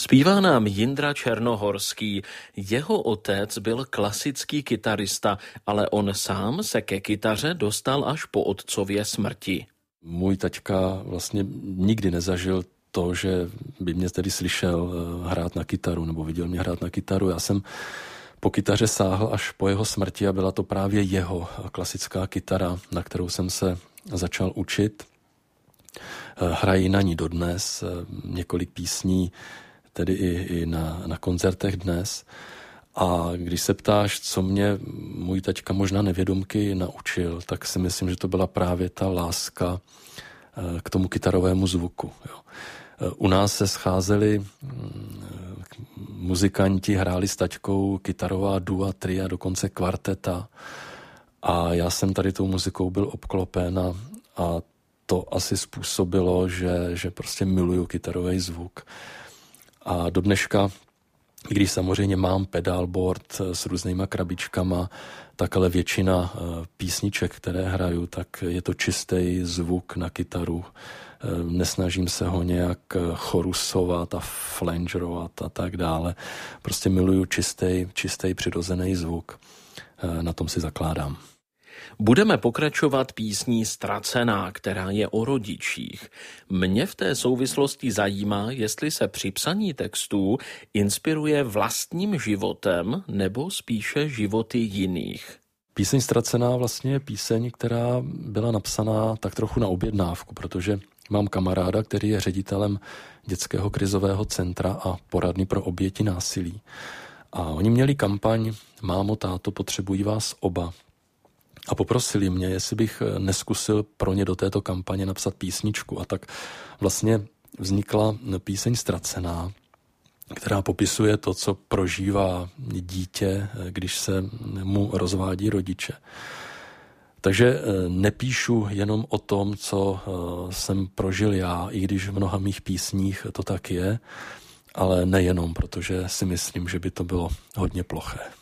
Zpívá nám Jindra Černohorský. Jeho otec byl klasický kytarista, ale on sám se ke kytaře dostal až po otcově smrti. Můj taťka vlastně nikdy nezažil to, že by mě tedy slyšel hrát na kytaru nebo viděl mě hrát na kytaru. Já jsem po kytaře sáhl až po jeho smrti a byla to právě jeho klasická kytara, na kterou jsem se začal učit. Hrají na ní dodnes, několik písní, tedy i na koncertech dnes. A když se ptáš, co mě můj taťka možná nevědomky naučil, tak si myslím, že to byla právě ta láska k tomu kytarovému zvuku. Jo. U nás se scházeli muzikanti, hráli s taťkou kytarová dua, tria, dokonce kvarteta. A já jsem tady tou muzikou byl obklopen a to asi způsobilo, že prostě miluju kytarový zvuk. A do dneška, když samozřejmě mám pedalboard s různýma krabičkama, tak ale většina písniček, které hraju, tak je to čistý zvuk na kytaru. Nesnažím se ho nějak chorusovat a flangerovat a tak dále. Prostě miluju čistý přirozený zvuk. Na tom si zakládám. Budeme pokračovat písní Ztracená, která je o rodičích. Mě v té souvislosti zajímá, jestli se při psaní textů inspiruje vlastním životem nebo spíše životy jiných. Píseň Ztracená vlastně je píseň, která byla napsaná tak trochu na objednávku, protože mám kamaráda, který je ředitelem dětského krizového centra a poradny pro oběti násilí. A oni měli kampaň Mámo, táto, potřebují vás oba. A poprosili mě, jestli bych neskusil pro ně do této kampaně napsat písničku. A tak vlastně vznikla píseň Ztracená, která popisuje to, co prožívá dítě, když se mu rozvádí rodiče. Takže nepíšu jenom o tom, co jsem prožil já, i když v mnoha mých písních to tak je, ale nejenom, protože si myslím, že by to bylo hodně ploché.